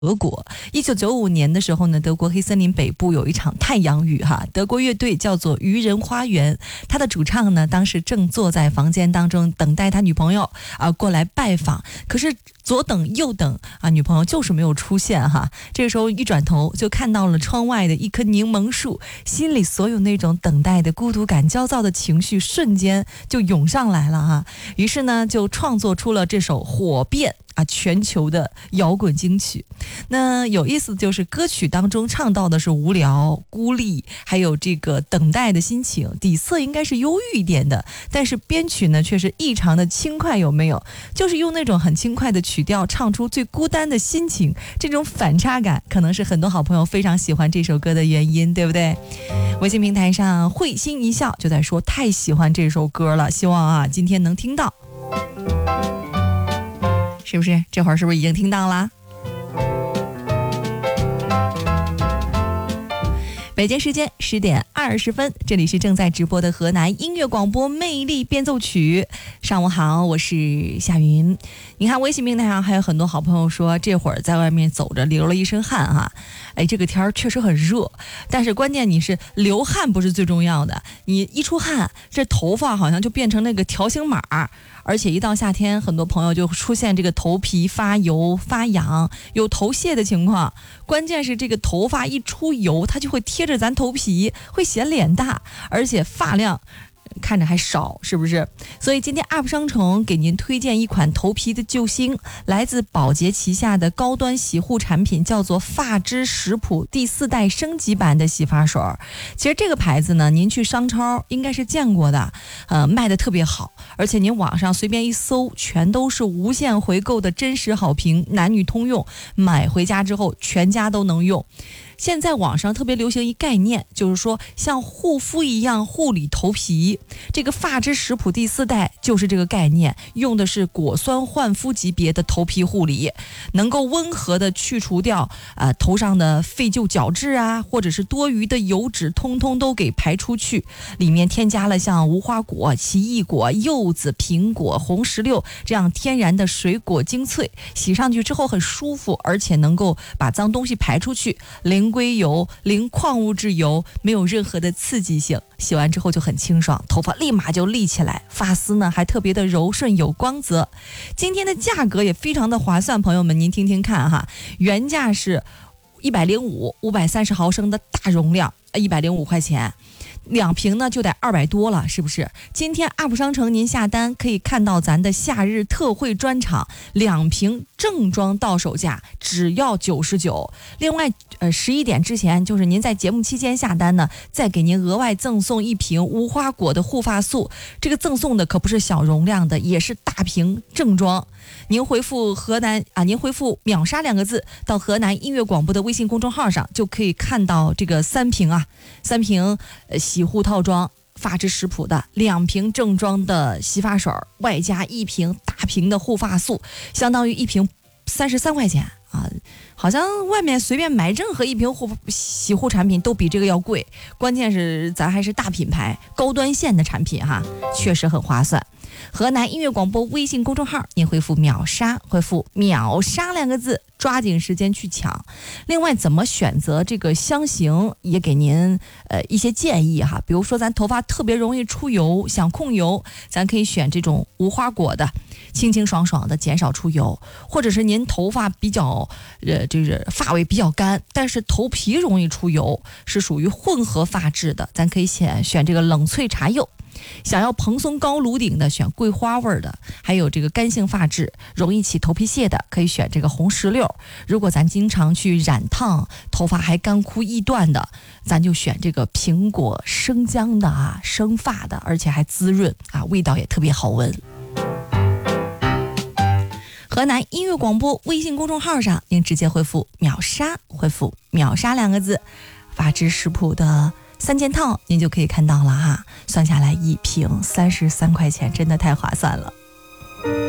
德国1995年的时候呢，德国黑森林北部有一场太阳雨哈，德国乐队叫做渔人花园，他的主唱呢当时正坐在房间当中等待他女朋友过来拜访，可是左等右等女朋友就是没有出现哈。这个时候一转头就看到了窗外的一棵柠檬树，心里所有那种等待的孤独感、焦躁的情绪瞬间就涌上来了哈。于是呢就创作出了这首火遍全球的摇滚金曲。那有意思就是歌曲当中唱到的是无聊、孤立，还有这个等待的心情，底色应该是忧郁一点的，但是编曲呢却是异常的轻快，有没有？就是用那种很轻快的曲调唱出最孤单的心情，这种反差感可能是很多好朋友非常喜欢这首歌的原因，对不对？微信平台上会心一笑就在说太喜欢这首歌了，希望今天能听到，是不是？这会儿是不是已经听到了？北京时间10点20分，这里是正在直播的河南音乐广播魅力变奏曲。上午好，我是夏云。你看微信平台上还有很多好朋友说，这会儿在外面走着流了一身汗哈。这个天儿确实很热，但是关键你是流汗不是最重要的，你一出汗，这头发好像就变成那个条形码。而且一到夏天，很多朋友就出现这个头皮发油、发痒、有头屑的情况。关键是这个头发一出油，它就会贴着咱头皮，会显脸大，而且发量看着还少，是不是？所以今天 UP 商城给您推荐一款头皮的救星，来自宝洁旗下的高端洗护产品，叫做发之食谱第4代升级版的洗发水。其实这个牌子呢，您去商超应该是见过的，卖的特别好，而且您网上随便一搜，全都是无限回购的真实好评，男女通用，买回家之后全家都能用。现在网上特别流行一概念，就是说像护肤一样护理头皮，这个发之食谱第4代就是这个概念，用的是果酸焕肤级别的头皮护理，能够温和的去除掉头上的废旧角质或者是多余的油脂，通通都给排出去。里面添加了像无花果、奇异果、柚子、苹果、红石榴这样天然的水果精粹，洗上去之后很舒服，而且能够把脏东西排出去，零硅油、零矿物质油，没有任何的刺激性，洗完之后就很清爽，头发立马就立起来，发丝呢还特别的柔顺有光泽。今天的价格也非常的划算，朋友们您听听看哈，原价是105 530毫升的大容量，105块钱。2瓶呢就得200多了，是不是？今天 UP 商城您下单可以看到咱的夏日特惠专场，2瓶正装到手价只要99。另外11点之前，就是您在节目期间下单呢，再给您额外赠送1瓶无花果的护发素。这个赠送的可不是小容量的，也是大瓶正装。您回复您回复秒杀2个字到河南音乐广播的微信公众号上，就可以看到这个3瓶洗护套装发之食谱的2瓶正装的洗发水，外加1瓶大瓶的护发素，相当于1瓶33块钱好像外面随便买任何1瓶洗护产品都比这个要贵，关键是咱还是大品牌高端线的产品哈，确实很划算。河南音乐广播微信公众号，您回复秒杀2个字，抓紧时间去抢。另外怎么选择这个香型也给您一些建议哈，比如说咱头发特别容易出油，想控油，咱可以选这种无花果的，清清爽爽的，减少出油。或者是您头发比较就是发尾比较干，但是头皮容易出油，是属于混合发质的，咱可以选这个冷萃茶柚。想要蓬松高颅顶的，选桂花味的，还有这个干性发质容易起头皮屑的，可以选这个红石榴。如果咱经常去染烫，头发还干枯易断的，咱就选这个苹果生姜的生发的，而且还滋润味道也特别好闻。河南音乐广播微信公众号上，您直接回复秒杀2个字，发之食谱的3件套您就可以看到了哈，算下来1瓶33块钱，真的太划算了。